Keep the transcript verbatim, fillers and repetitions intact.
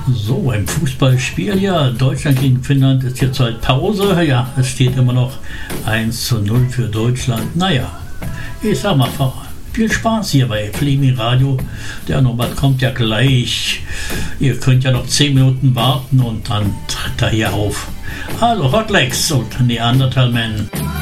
So, ein Fußballspiel, ja, Deutschland gegen Finnland ist jetzt halt Pause, ja, es steht immer noch eins zu null für Deutschland. Naja, ich sag mal, viel Spaß hier bei Fleming Radio, der Norbert kommt ja gleich. Ihr könnt ja noch zehn Minuten warten und dann tritt er hier auf. Hallo Hotlegs und Neanderthal Man.